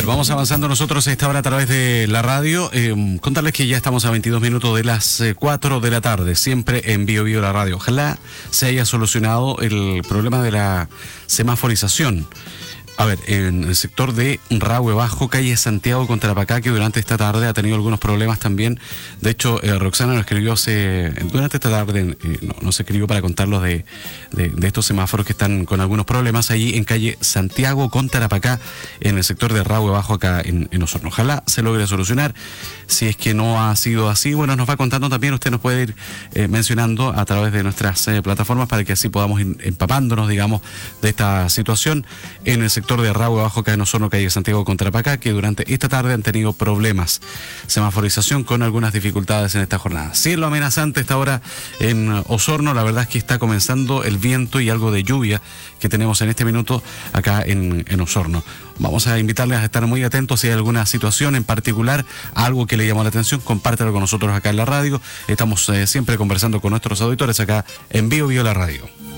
ver, vamos avanzando nosotros a esta hora a través de la radio. Contarles que ya estamos a 22 minutos de las 4 de la tarde, siempre en Bio Bio la radio. Ojalá se haya solucionado el problema de la semaforización. A ver, en el sector de Rahue Bajo, calle Santiago con Tarapacá, que durante esta tarde ha tenido algunos problemas también. De hecho, Roxana nos escribió durante esta tarde, nos escribió para contarlos de estos semáforos que están con algunos problemas allí en calle Santiago con Tarapacá, en el sector de Rahue Bajo, acá en Osorno. Ojalá se logre solucionar. Si es que no ha sido así, bueno, nos va contando también, usted nos puede ir mencionando a través de nuestras plataformas para que así podamos ir empapándonos, digamos, de esta situación en el sector de Rahue Bajo, acá en Osorno, calle Santiago con Tarapacá, que durante esta tarde han tenido problemas. Semaforización con algunas dificultades en esta jornada. Cielo amenazante esta hora en Osorno, la verdad es que está comenzando el viento y algo de lluvia que tenemos en este minuto acá en Osorno. Vamos a invitarles a estar muy atentos si hay alguna situación en particular, algo que le llamó la atención, compártelo con nosotros acá en la radio. Estamos siempre conversando con nuestros auditores acá en Bio Bio la radio.